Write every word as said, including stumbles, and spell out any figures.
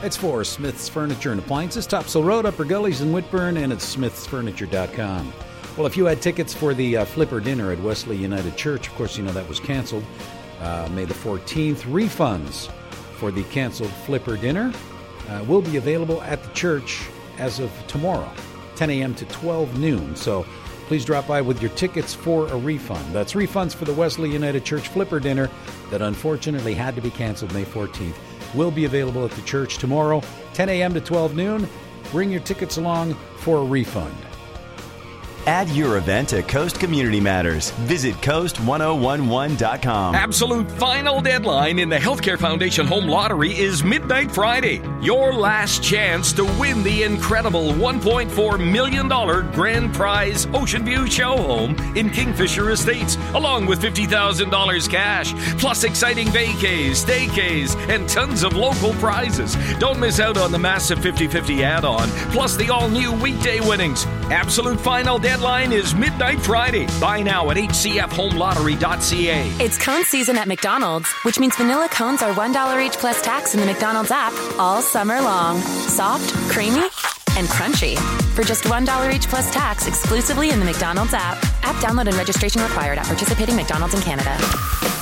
It's for Smith's Furniture and Appliances, Topsail Road, Upper Gullies in Whitburn, and it's smiths furniture dot com. Well, if you had tickets for the uh, Flipper dinner at Wesley United Church, of course, you know that was canceled uh, May the fourteenth. Refunds for the canceled Flipper dinner uh, will be available at the church as of tomorrow, ten a.m. to twelve noon. So please drop by with your tickets for a refund. That's refunds for the Wesley United Church Flipper dinner that unfortunately had to be canceled May fourteenth. Will be available at the church tomorrow, ten a.m. to twelve noon. Bring your tickets along for a refund. Add your event to Coast Community Matters. Visit coast ten eleven dot com. Absolute final deadline in the Healthcare Foundation Home Lottery is midnight Friday. Your last chance to win the incredible one point four million dollars grand prize Ocean View Show Home in Kingfisher Estates, along with fifty thousand dollars cash, plus exciting vacays, staycays, and tons of local prizes. Don't miss out on the massive fifty-fifty add-on, plus the all-new weekday winnings. Absolute final deadline is midnight Friday. Buy now at h c f home lottery dot c a. It's cone season at McDonald's, which means vanilla cones are one dollar each plus tax in the McDonald's app all summer long. Soft, creamy, and crunchy. For just one dollar each plus tax exclusively in the McDonald's app. App download and registration required at participating McDonald's in Canada.